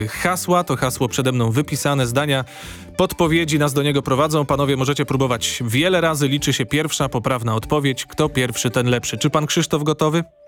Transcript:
hasła. To hasło przede mną wypisane, zdania, podpowiedzi nas do niego prowadzą. Panowie, możecie próbować wiele razy, liczy się pierwsza poprawna odpowiedź. Kto pierwszy, ten lepszy. Czy pan Krzysztof gotowy?